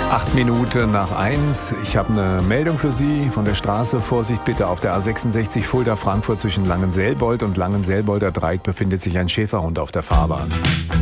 8:08. Ich habe eine Meldung für Sie von der Straße. Vorsicht bitte, auf der A66 Fulda-Frankfurt zwischen Langenselbold und Langenselbolder Dreieck befindet sich ein Schäferhund auf der Fahrbahn.